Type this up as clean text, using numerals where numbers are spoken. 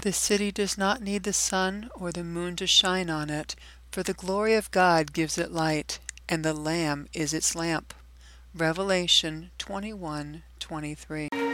The city does not need the sun or the moon to shine on it, for the glory of God gives it light, and the Lamb is its lamp. Revelation 21:23.